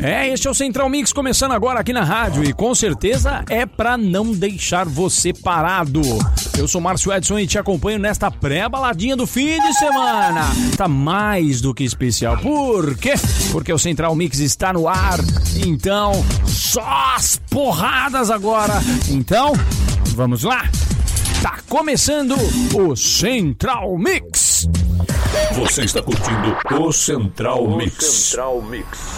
Este é o Central Mix começando agora aqui na rádio e com certeza é pra não deixar você parado. Eu sou Márcio Edson e te acompanho nesta pré-baladinha do fim de semana. Tá mais do que especial. Por quê? Porque o Central Mix está no ar. Então, só as porradas agora. Então, vamos lá. Tá começando o Central Mix. Você está curtindo o Central Mix. Central Mix.